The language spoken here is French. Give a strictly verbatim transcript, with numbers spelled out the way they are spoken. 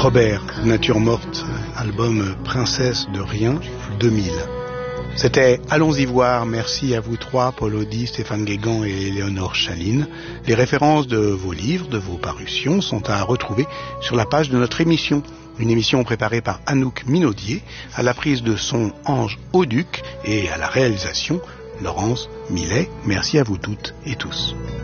Robert, Nature morte, album Princesse de rien, deux mille. C'était Allons-y voir, merci à vous trois, Paul Audy, Stéphane Guégan et Éléonore Chaline. Les références de vos livres, de vos parutions sont à retrouver sur la page de notre émission. Une émission préparée par Anouk Minaudier, à la prise de son Ange Auduc et à la réalisation Laurence Millet. Merci à vous toutes et tous.